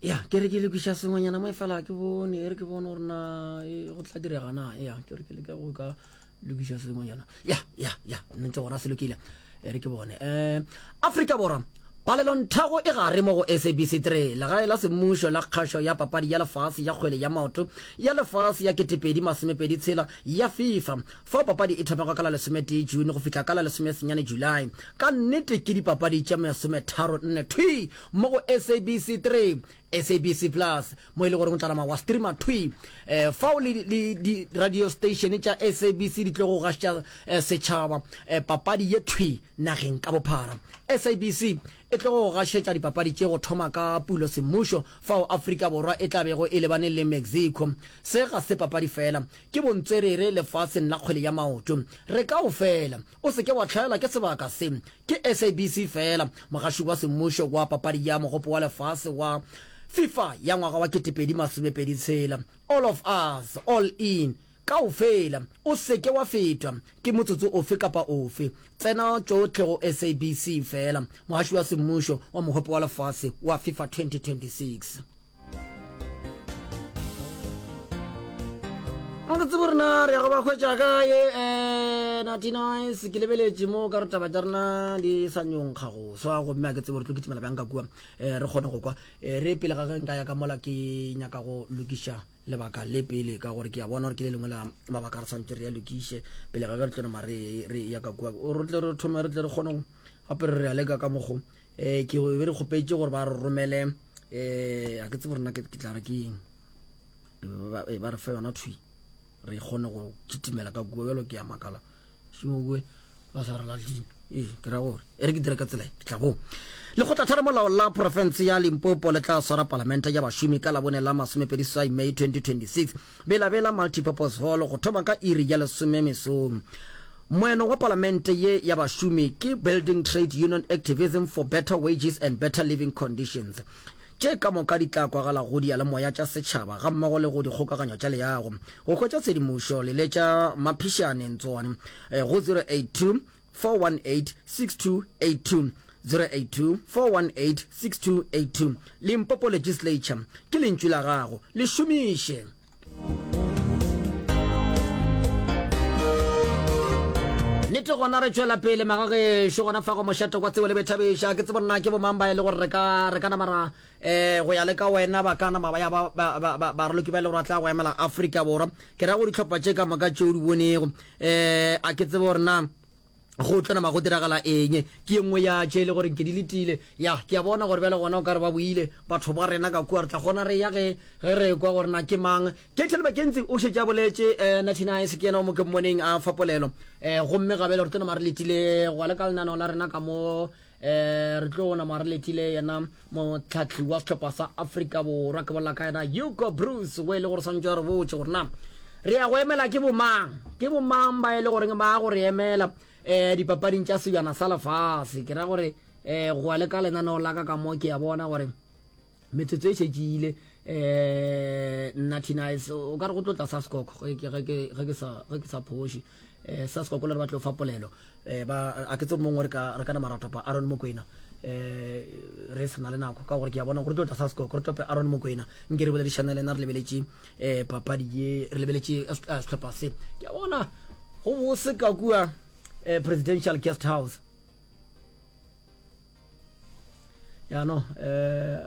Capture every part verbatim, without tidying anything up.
ya ke re ke le kwisha sengwanyana mo fela ke bone e re ke bone gore na go tla direga na ya ke re ke le ka go ka lokisha sengwanyana ya ya ya ntse gora se lokile e re ke bone eh Afrika Borwa Palelontago e gare mo go S A B C three la ga la semmušo la kgašo ya papadi ya lefase ya kgwele ya maoto ya lefase ya ketepedi masomepedi tshela ya FIFA fa papadi e thomega ka la lesomete June go fihla ka la lesome senyane July ka nnete ke dipapadi tša masometharo nne thwi mo go S A B C three S A B C Plus mo ile gore go tlala wa streamer thwi eh fa o le di radio station tša S A B C di tlo go gasha setšhaba papadi ye thwi nageng ka bophara S A B C e tlo go gashetša dipapadi tše go thoma ka pulo semmušo fa o Afrika Borwa e tlabego e lebane le Mexico se ga se papadi fela ke bontswerere lefaseng la kgwele ya maoto re ka o fela o se ke wa tlhaela ke sebaka se ke S A B C fela mogaši wa semmušo wa papadi ya mogopo wa lefase wa FIFA ya ngwaga wa ketepedi masomepedi tshela all of us all in ka o fela o se ke wa fetwa ke motsotso ofe kapa ofe tsena tsotlhe go S A B C fela mogaši wa semmušo wa mogopo wa lefase wa FIFA twenty twenty-six Ang tseborna re go ba khwetša kae eh ninety-nine ke lebeletše mo ka re taba tša rena di sa nyonkgago so go mme ke tsebore tlo ke timela bjang ka kua eh re kgone go kwa re pele ga nka ya ka mola ke nyaka go lokiša lebaka le pele ka gore ke ya bona gore ke le lengwe la mabaka re santse re ya lokiše pele ga ka re tlone mare re ya ka kua o re tle re thome re tle re kgone gape re re a leka ka mogo eh ke be re kgopetse gore ba re romele eh a ke tsebore nna ke tla re ke ba re fa yona thwi re kgone go kitimela ka go belo ke ya makala shimogwe ba sa re la di eh ke ra gore e re ke dire ka tsela ke tla go le go tla molao la province ya Limpopo le tla swara parliament ya bashumi ka la bone la masomepedi May twenty twenty-six bela bela multipurpose hall go thoma ka iri ya lesome mesong moeno wa parliament ye ya bashumi ke building trade union activism for better wages and better living conditions tše ka moka di tla kwagala go di ya le moya tša setšhaba ga mmogo le go di kgokaganyo tša leago go khwetša tshedimošo le le tša maphišane ntswane go zero eight two four one eight six two eight two zero eight two four one eight six two eight two Limpopo legislature ke lentšu la gago le šomiše nete gona re tšwela pele magage šo gona fa go mošato kwa tseo le bethabeša ke tsebonna ke bomamba e le gore re ka re kana mara eh go ya le ka wena ba kana ba ya ba ba re loki ba le gore tla go emela Afrika Borwa ke ra go ditlhopha tše ka maka tšeo di bonego eh a ke tsebe gore na go tlana ma go diragala eng ke engwe ya tšele gore ke di letile ya ke a bona gore bele gona o ka re ba buile batho ba rena ka kua re tla gona re ya ge re kwa gore na ke mang ke tšheleba ke ntse o šetša boletse ninety-nine ke yena o mo ke mmoneng a fapolelo eh gomme ga bele re tena mare letile go le ka lenano la rena ka mo eh re tlo ona mare letile yena mo tlhatlhi wa setlhopha sa Afrika Borwa ke bolla ka yena Hugo Bruce we le gore santse re botse gore na re ya go emela ke bomang ke bomang ba ile gore ba go re emela eh dipapading tša sejana sa lefase ke ra gore eh go le ka lenaneo la ka ka mo ke ya bona gore metsotso e šetšile eh ninety-nine o ka re go tlotla sa skoko ge ke ge ke sa ge ke sa phoši eh sa skoko le ba tlo fapolelo eh ba a ke tso mongwe re ka re kana maratopa Aaron Mokoena eh re sena le nako ka gore ke ya bona gore tlotla sa skoko re tope Aaron Mokoena nke re bole di channel na re lebeletše eh papadi ye re lebeletše setlhopha se ke ya bona go bose ka kua eh presidential guest house ya no eh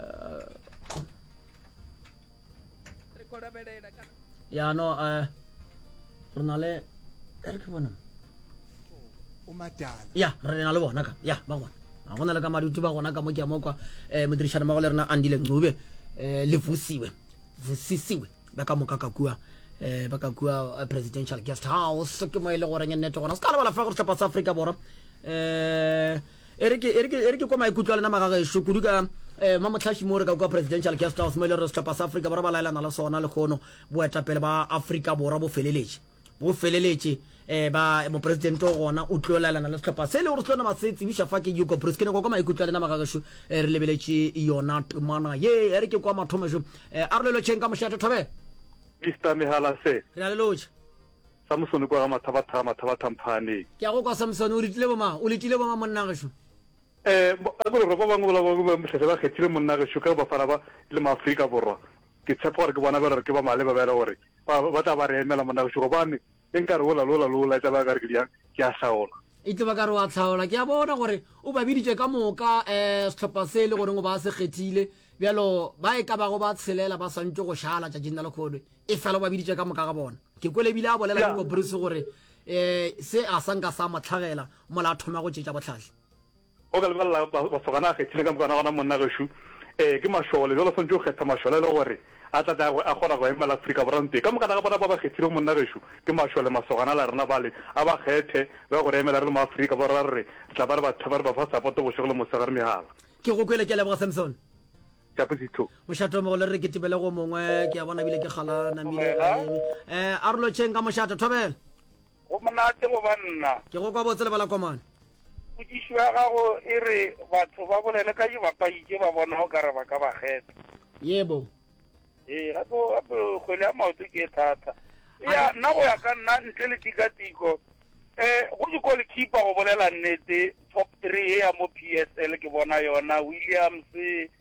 recorda bedela ka ya no eh renale er ke bona o matala ya re na le bona ka ya ba bona a gona le ka madutu ba gona ka mo ke mo kwa eh modirishana ma go le rena andile ngube eh le vusiwe vusisiwe ba ka mo ka ka kua eh ba ka kua presidential guest house ke mo ile gore nyeto gona ska le bala fa go tsepa sa Afrika Borwa eh ereke ereke ereke kwa maikutlo le na magaga shukuru ka eh mama tlhashi mo re ka kwa presidential guest house mo ile re tsepa sa Afrika Borwa ba laela na la sona le khono boeta pele ba Afrika Borwa bo feleletse bo feleletse eh ba mo president o gona o tlolela na le tsepa se le gore tsona masetsi bi shafa ke Hugo Bruce ke ne kwa maikutlo le na magaga shu re lebeletse yona mana ye ereke kwa mathomesho eh arlelo tšhenka mošate thobe Mister Mihala se re a le loje Samson kwa ga mathabatha mathabatha mphane ke a go kwa Samson o litile boma o litile boma monna ga sho eh a gore ba bangwe ba bangwe ba mhletse ba khethile monna ge shuka ba fara ba le maafrika borwa ke tshepa gore ke bona ba re ke ba male ba bela gore ba tla ba re emela monna ge shuka bane enkare lola lola lola tsa ba ka re ke dia ke a saola e tlo ba ka re wa tlhaola ke a bona gore o ba biditse ka moka um setlhopha se le gore o ba se kgethile bjalo ba e ka bago ba tshelela ba swantse go šala tša jinna le kgolwe e fela o ba biditse ka moka ga bona ke kwelebile a bolela ko bruce gore um se a sanka sa motlhagela mola a thoma go tšetša botlhatlhe o ka lebala ba sogana a kgethile ka mokana gona monna geshu um ke mašole jalo swantse o kgetha mašole le gore a tla a kgona go emela Afrika borante ka mokana ga bona ba ba kgethile monna geshu ke mašole masogana la rena bale a ba kgethe ba gore emela re le maafrika ba ra re tla ba re batho ba re ba fa sapoto go shegole mosegare mehala ke go kwele ke leboga Samson Chapusito mošato mo go le re ke tibele go mongwe ke a bona bile ke kgala namile um a re lotšheng ka mošato thobela go monate go banna ke go kwa botse le bala komane potsišo ya gago e re batho ba bolele ka dibapaitše ba bona go ka re ba ka ba kgetha yebo ee gape gape kgwele ya maoto ke thata ya nna go ya ka nna ntle le tikatiko um go dikole keeper go bolela nnete top three e ya mo P S L ke bona yona Williams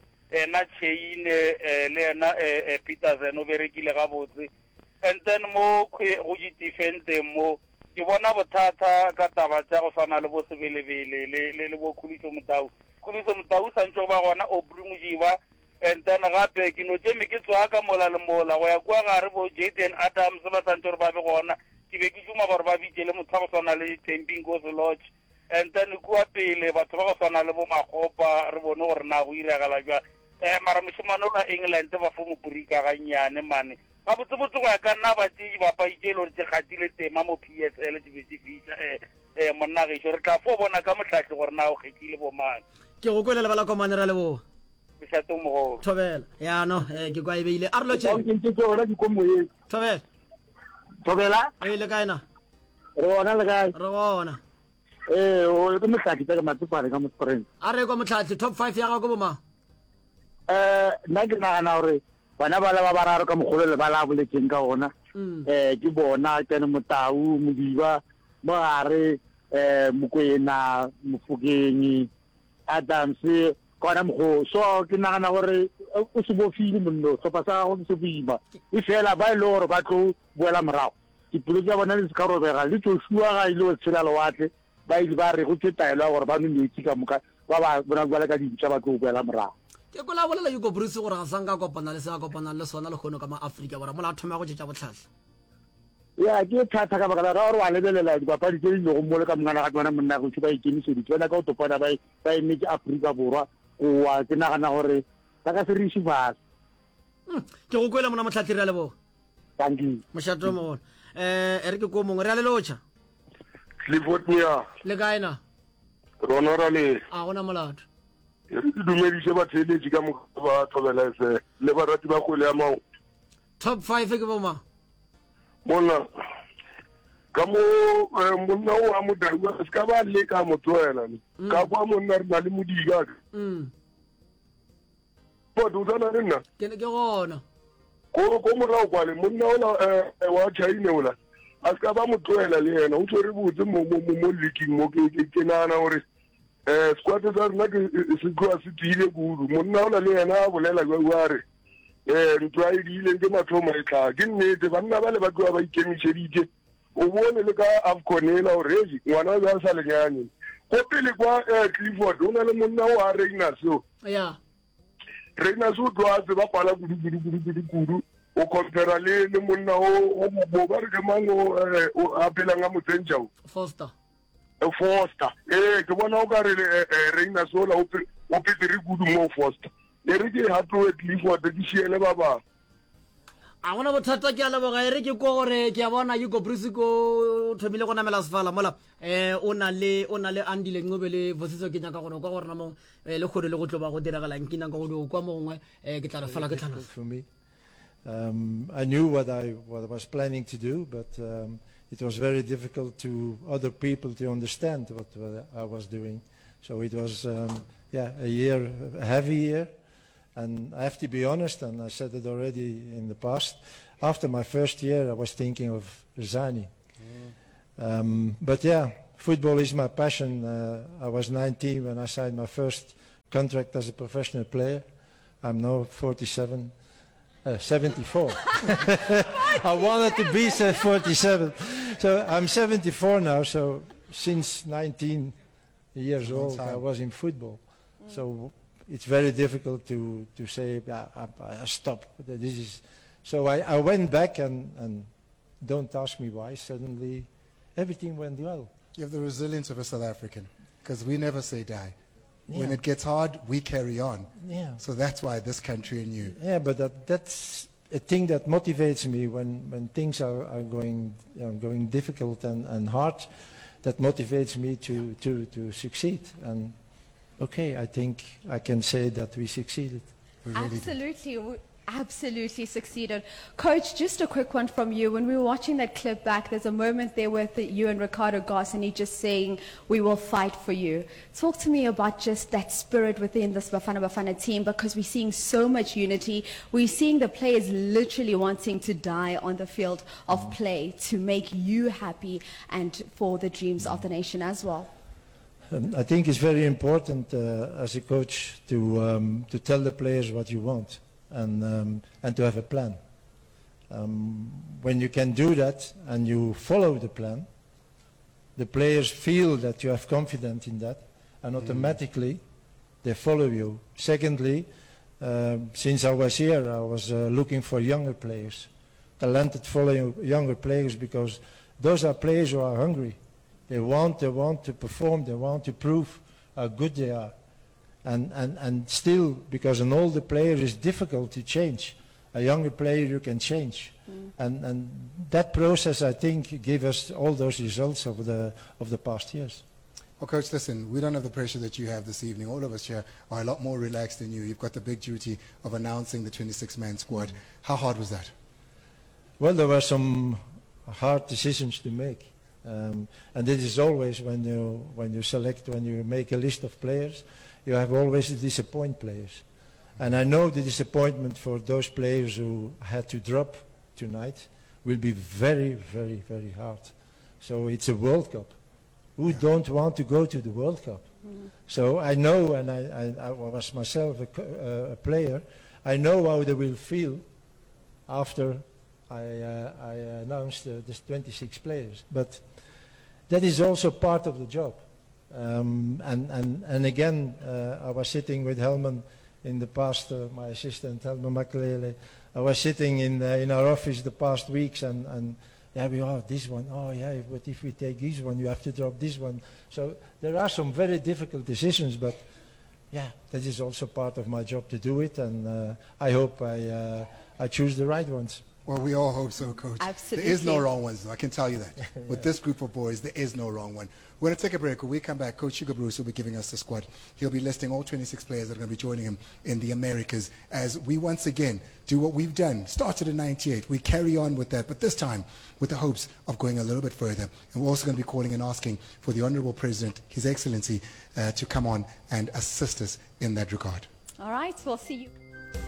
ena Chaine le ena Peterson o berekile gabotse and then mo go di-defense mo ke bona bothata ka taba tša go swana le bo sebelebele le bo Khuliso Motau Khuliso Motau santse ba gona o Brumujiba and then gape ke no tseme ke tswa ka mola le mola go ya kwa gare bo Jaden Adams ba santse gore ba be gona ke be ke tšuma gore ba bitse le motho go swana le Temping Goes Lodge and then kwa pele batho ba go swana le bo Magopa re bone gore na go iragala jwa eh mara moshimano ka England ba fo moporika ga nyane mane ba botsebotse go ya ka nna ba tšee ba paitšelo re tšegatile tema mo P S L di betse fitša eh eh monna ge re tla fo bona ka motlhatlhe gore na o kgethile bo mang ke go kwele le bala komane ra lebo mošato mogolo thobela ya no um ke kwa e beile a re lotšheng thobela thobela e le kaena re bona le kae re bona ee o ke motlhaki tsa ka matsopane ka mosporeng a re kwa motlhatlhe top five ya gago ko bomang um nna ke nagana gore bana ba le ba bararo ka mogolo le ba la boletseng ka ona um ke bona kene Motau Modiba mogare um Mokwena Mofokeng Adams kona mogo so ke nagana gore o se bofile monno setlhopha sa gago se boima e fela ba e le gore ba tlo boela morago dipelo tsa bona le se ka robega le Joshua ga ile o tshela lewatle ba ile ba re go tse taelo ya gore ba nwe metsi ka moka ba ba bona jale ka dintšha ba tlo boela morago ke kola bolela yuko Bruce gore ga sanka kopana le se a kopana le sona le kgono ka maAfrika bora mola thoma go tšetša botlhatlhe ya ke thata ka baka la gore wa lebelela dipapadi tse di lego mo le ka mongana ga tsona monna go ba ikemiseditse bona ka go topana ba ba emetse Afrika borwa wa ke nagana gore ba ka se re ise fase ke go kwela mona motlhatlhe re a leboga thank you mošato mo gona um e re ke ko mongwe re a le lotšha Cliffordnia le kaena rona ra le a gona molato re di dumedise batheletši ka moka ba thobelese le barati ba kgwele ya mao top five ke bomang monna ka mo monna o a Modau a se ka ba le ka motloela ka kwa monna re na le Modiba um but o tsana le nna ke ke gona ko ko morao kwale monna ola wa Chaine ola a se ka ba motloela le yena o tshwere botse mo mo mo leaking mo ke ke nana gore eh squad sa rena ke se tloa se tile kudu monna ola le yena a bolela jwa wa re eh ntwa e dile ke mathomo e tla ke nnete banna ba le ba tloa ba ikemišeditše o bone le ka Afconela o reji ngwana ba sa lenyane go pele kwa Clifford o na le monna o a Reina so ya Reina so tloa se ba pala kudu kudu kudu kudu kudu o compare le le monna o mo ba re ke mang o a pela nga motsenjao Foster Foster eh ke bona o ka re Reina so la o o petri kudu mo Foster e re ke ha tlo Clifford ke šiele ba ba a gona bothata ke a leboga e re ke ko gore ke a bona yuko Bruce ko thomile go namela sefala mola um o na le o na le Andile Ncube le Vosiso ke nyaka gona kwa gore namong le kgone le go tlo ba go diragalang ke nyaka go di kwa mongwe um ke tla re fela ke tlhana for me. Um, I knew what I what I was planning to do, but um, it was very difficult to other people to understand what, what I was doing. So it was, um, yeah, a year, a heavy year. And I have to be honest, and I said it already in the past, after my first year I was thinking of resigning. Mm. Um, but yeah, football is my passion. Uh, I was nineteen when I signed my first contract as a professional player. I'm now forty-seven, uh, seventy-four. I wanted to be forty-seven. So I'm seventy-four now, so since nineteen years old I was in football. Mm. So it's very difficult to, to say, yeah, I, I stop. This is, so I, I went back and, and don't ask me why, suddenly everything went well. You have the resilience of a South African, because we never say die. Yeah. When it gets hard, we carry on. Yeah. So that's why this country and you. Yeah, but that, that's a thing that motivates me when, when things are, are going, you know, going difficult and, and hard. That motivates me to, to, to succeed. And okay, I think I can say that we succeeded. We really Absolutely. We absolutely succeeded. Coach, just a quick one from you. When we were watching that clip back, there's a moment there with you and Ricardo Garsini just saying, we will fight for you. Talk to me about just that spirit within this Bafana Bafana team, because we're seeing so much unity. We're seeing the players literally wanting to die on the field of play to make you happy and for the dreams of the nation as well. Um, I think it's very important uh, as a coach to, um, to tell the players what you want. And, um, and to have a plan. Um, when you can do that and you follow the plan, the players feel that you have confidence in that, and automatically mm. they follow you. Secondly, uh, since I was here, I was uh, looking for younger players, talented following younger players, because those are players who are hungry. They want, they want to perform, they want to prove how good they are. And, and, and still, because an older player is difficult to change. A younger player you can change. Mm. And, and that process, I think, gave us all those results of the, of the past years. Well, Coach, listen, we don't have the pressure that you have this evening. All of us here are a lot more relaxed than you. You've got the big duty of announcing the twenty-six man squad. Mm. How hard was that? Well, there were some hard decisions to make. Um, and this is always when you, when you select, when you make a list of players, you have always to disappoint players. And I know the disappointment for those players who had to drop tonight will be very, very, very hard. So it's a World Cup. Who yeah. don't want to go to the World Cup? Mm. So I know, and I, I, I was myself a, uh, a player, I know how they will feel after I, uh, I announced uh, this twenty-six players. But that is also part of the job. Um, and, and, and again, uh, I was sitting with Helman in the past, uh, my assistant, Helman Makelele. I was sitting in, uh, in our office the past weeks, and, and yeah, we are this one. Oh, yeah, but if we take this one, you have to drop this one. So there are some very difficult decisions, but yeah, that is also part of my job to do it, and uh, I hope I, uh, I choose the right ones. Well, we all hope so, Coach. Absolutely. There is no wrong ones, though. I can tell you that. yeah. With this group of boys, there is no wrong one. We're going to take a break. When we come back, Coach Hugo Bruce will be giving us the squad. He'll be listing all twenty-six players that are going to be joining him in the Americas as we once again do what we've done. Started in ninety-eight. We carry on with that, but this time with the hopes of going a little bit further. And we're also going to be calling and asking for the Honorable President, His Excellency, uh, to come on and assist us in that regard. All right, we'll see you.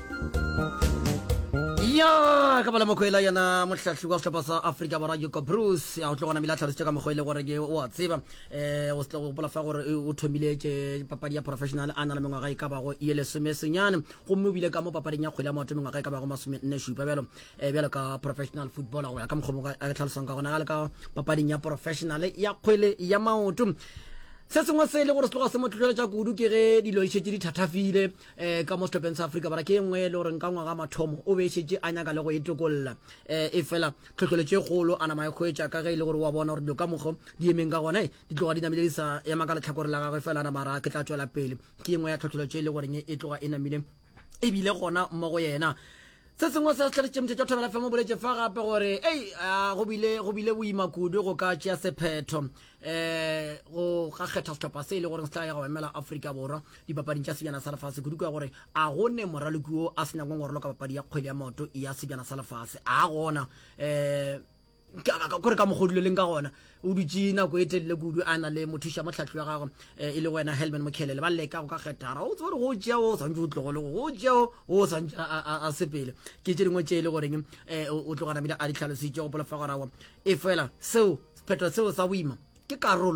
ya ka bala mokhwela yana mohlahli wa sehlopha sa Africa Borwa Hugo Bruce ya o tlogana mila tlhalose ka mokhwele gore ke o a tseba eh o tlo go bola fa gore o thomile ke papadi ya professional ana le mengwaga e ka ba go ile semesenyane go mmobile ka mo papading ya kgwele ya maoto mengwaga e ka ba go masome nne shupa belo eh belo ka professional footballer go ya ka mokgomo ka tlhalosang ka gona ga le ka papading ya professional ya kgwele ya maoto. Se sengwe se le gore se tloga se motlhotlhela tša kudu ke ge dilo išetse di thathafile um ka mo setlhopheng sa Africa Borwa ke e nngwe le gore nka ngwaga mathomo o be šetse a nyaka le go etokolola um e fela tlhotlhelo tše kgolo a nama e kgwetša ka ge e le gore wa bona gore dilo ka mokgo di emeng ka gona di tloga di namile di sa ema ka letlhakore la gagwe fela na mara ke tla tswela pele ke e nngwe ya tlhotlhelo tše e le goreng e tloga e namile ebile gona mmogo yena. Se sengwe se se tšemtše tša thobela fe mo boletše fa gape gore ei go bile go bile boima kudu go ka tšea sephetho um go ga kgetha setlhopha se e le gore se tla ya go emela Africa Borwa dipapading tša sebjana sa lefase kudu ka gore a gone moraloki o a se nyakong gorelo ka papadi ya kgwele ya maoto ya sebjana sa lefase a gona um kore ka mogodilo leng ka gona o dutse nako e telele kudu a na le mothuša motlhatlhi wa gagwe e le wena Helman Mokhelele ba leka go ka kgethara o tsore go tšea o santse o tlogole go tšea o santse a sepele ke tše dingwe tše e le goreng o tlogana mele a ditlhalositše go polofa gorago e fela seo sephetho seo sa boima ke karolo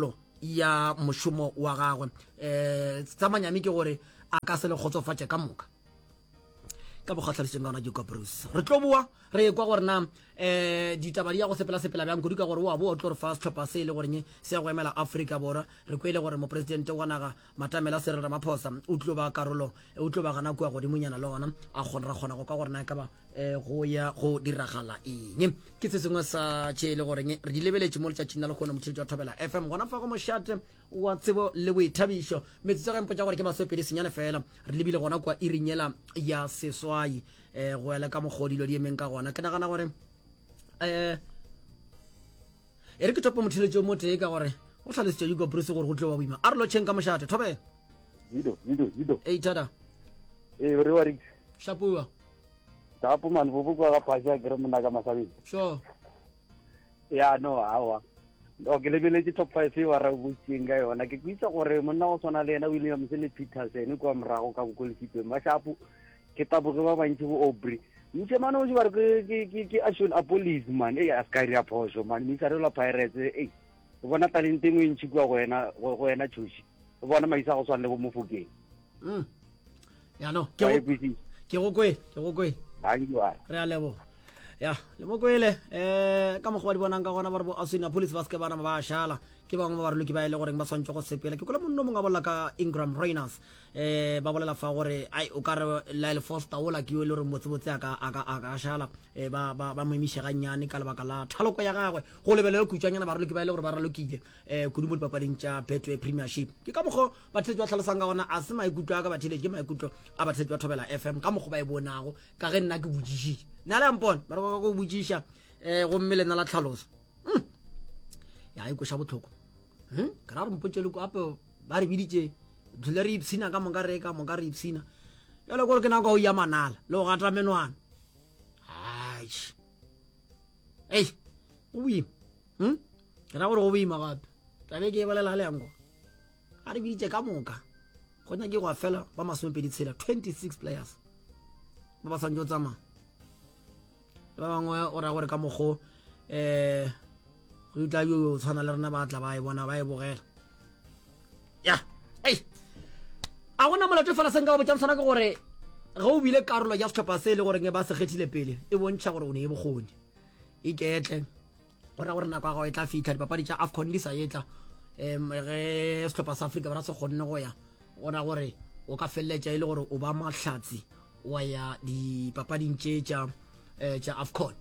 ya mošomo wa gagwe um tsa manyami ke gore a ka se le kgotsofatše ka moka ka bokgatlhaliseng ka ona Hugo Bruce re tlo bua re kwa gore na um ditaba di ya go sepela-sepela bjang kudu ka gore oa boa o tlo re fa setlhopha se e le goreng se ya go emela Africa Borwa re kwele gore moporesidente wa naga Matamela Cyril Ramaphosa o tlo ba karolo o tlo ba gana kua godimonyana le ona a kgona ra kgona go ka gore na ka ba um go ya go diragala eng ke se sengwe sa tše e le goreng re di lebeletše mo letšatšing na le kgone motšheletši wa Thobela F M gona fa go mošate wa tsebo le boithabišo metsotso ge mpo tša gore ke masopedi senyane fela re lebile gona kua e rinyela ya seswai um go ele ka mogodilo di emeng ka gona ke nagana gore um e re ke topo motheletšo mo tee ka gore go tlhalositše Hugo Bruce gore go tlo wa boima a re lotšheng ka mošate Thobela Zido, Zido, Zido. ei thata Eh, re wa re shapua tapo man bo bo ga phasha ke re mona ka masabi. sure Ya no, awa. O ke lebeletse top five wa ra go tsinga yona ke kwitsa gore monna o tsona le ena Williams le Peterson kwa mrago ka gokolisipe ma shapu ke taboge ba bantsi bo Aubrey. Ntse mano o jwa ke ke ke action a police man e a skari a phoso man mi tsare la pirates e o bona talente ngwe ntsi kwa go wena go wena tshushi o bona maisa go tswana le bo mofokeng mm ya no ke go ke go kwe ke go kwe bangiwa re a lebo ya le mo kwele eh ka mo go ba di bonang ka gona ba re bo asina police ba se ke bana ba shala ke bangwe ba re lo ke ba ile gore ba swantse go sepela ke kola monno mo nga bolla ka Ingram Reynolds eh ba bolela fa gore ai o ka re Lyle Foster o la ke ile re motse botse aka aka aka shala eh ba ba ba mo emishe ga nyane ka lebaka la thaloko ya gagwe go lebelele kutswanyana ba re lo ke ba ile gore ba re lo kile eh kudu mo dipapading tša Betway Premiership ke ka mogo ba tshetse ba tlhalosang ka gona a se maikutlo ka ba thile ke maikutlo a ba tshetse ba Thobela F M ka mogo ba e bonago ka ge nna ke botšiši na le ampone ba re go botšiša eh go mmele na la tlhaloso ya e go sha botlhoko hm ka ra mpotse le ko ape ba re biditše dule re ipsina ka monka re ka monka re ipsina ya le gore ke na go ya manala le go gata menwana ai ei o bima hm ke ra gore go bima gape tla be ke e bolela le yango a re biditše ka moka go nya ke go fela ba masomepedi tshela twenty-six players ba ba santse o tsamaya ba bangwe o ra gore ka mogo um go itla yo tshwana le rena ba tla ba e bona ba e bogela ya ei a gona molato fela seng ka go botsa tshwana ke gore ge o bile karolo ya setlhopha se e le goreng ba se kgethile pele e bontšha gore o ne e bokgoni e ketle go ra gore nako ya gago e tla fitlha dipapadi tša AFCON di sa etla um ge setlhopha sa Afrika ba se kgonne go ya gona gore o ka feleletša e le gore o ba mahlatsi wa ya dipapading tše tša eh tša AFCON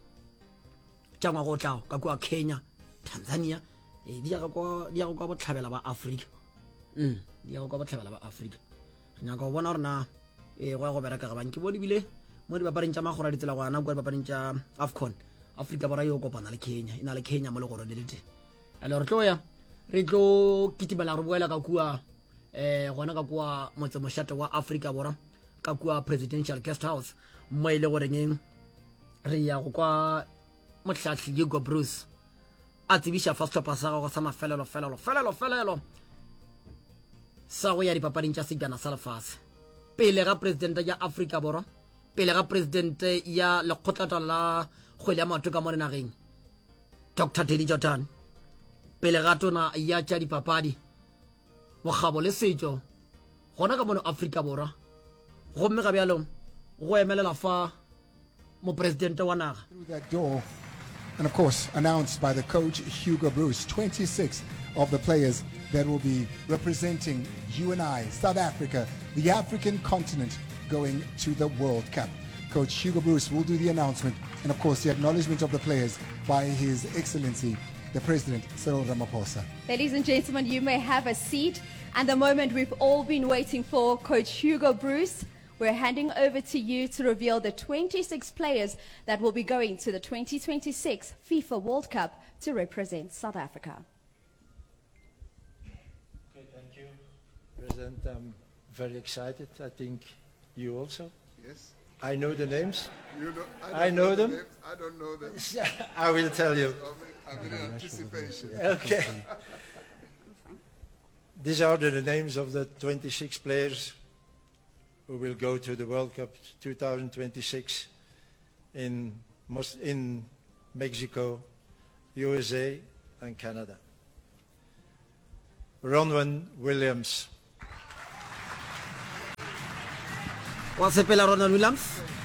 tša ngwago tlao ka kua Kenya Tanzania eh di ya go di ya go go tlhabela ba Africa mm di ya go go tlhabela ba Africa nya go bona rena eh go go bereka ga banki bo di bile mo di baparing tša magora ditsela go ana go baparing tša AFCON Africa bara yo kopana le Kenya ina le Kenya mo le gore le lete ale re tlo ya re tlo kitimela re boela ka kua eh gona ka kua motse mošate wa Africa Borwa ka kua Presidential Guest House mo ile gore ngeng re ya go kwa motlhatlhi Hugo Bruce a tsebiša fa setlhopha sa gago sa mafelelo felelo felelo felelo sa go ya dipapading tša sejana sa lefatshe pele ga presidente ya Africa Borwa pele ga presidente ya lekgotlata la kgwele ya maoto ka mo dinageng Doctor Teddy Jordan pele ga tona ya tša dipapadi bogabo le setšo gona ka mono Africa Borwa gomme ga bjalo go emelela fa mo presidente wa naga through that door. And of course, announced by the coach Hugo Bruce, twenty-six of the players that will be representing you and I, South Africa, the African continent, going to the World Cup. Coach Hugo Bruce will do the announcement and of course the acknowledgement of the players by His Excellency, the President Cyril Ramaphosa. Ladies and gentlemen, you may have a seat. And the moment we've all been waiting for, Coach Hugo Bruce, we're handing over to you to reveal the twenty-six players that will be going to the twenty twenty-six FIFA World Cup to represent South Africa. Okay, thank you, President. I'm very excited. I think you also. Yes. I know the names. You know, I don't know the them. names. I don't know them. I will tell you. I'm in, I'm in anticipation. Okay. These are the names of the twenty-six players who will go to the World Cup two thousand twenty-six in, most, in Mexico, U S A and Canada. Ronwen Williams. wa sepela Ronald Williams